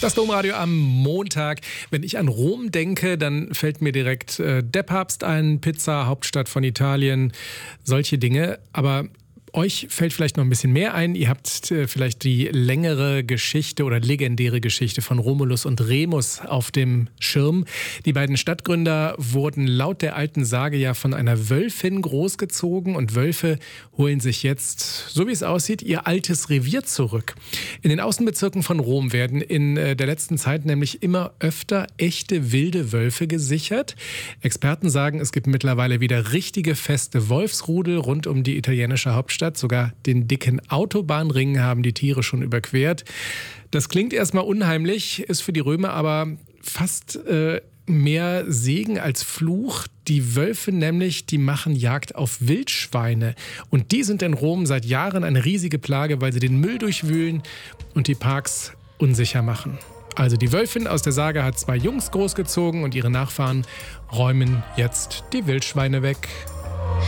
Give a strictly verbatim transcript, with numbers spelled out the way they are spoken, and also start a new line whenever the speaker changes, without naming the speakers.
Das Domradio am Montag. Wenn ich an Rom denke, dann fällt mir direkt äh, der Papst ein, Pizza, Hauptstadt von Italien, solche Dinge. Aber euch fällt vielleicht noch ein bisschen mehr ein. Ihr habt äh, vielleicht die längere Geschichte oder legendäre Geschichte von Romulus und Remus auf dem Schirm. Die beiden Stadtgründer wurden laut der alten Sage ja von einer Wölfin großgezogen und Wölfe holen sich jetzt, so wie es aussieht, ihr altes Revier zurück. In den Außenbezirken von Rom werden in äh, der letzten Zeit nämlich immer öfter echte wilde Wölfe gesichert. Experten sagen, es gibt mittlerweile wieder richtige feste Wolfsrudel rund um die italienische Hauptstadt. Sogar den dicken Autobahnring haben die Tiere schon überquert. Das klingt erstmal unheimlich, ist für die Römer aber fast äh, mehr Segen als Fluch. Die Wölfe nämlich, die machen Jagd auf Wildschweine. Und die sind in Rom seit Jahren eine riesige Plage, weil sie den Müll durchwühlen und die Parks unsicher machen. Also die Wölfin aus der Sage hat zwei Jungs großgezogen und ihre Nachfahren räumen jetzt die Wildschweine weg.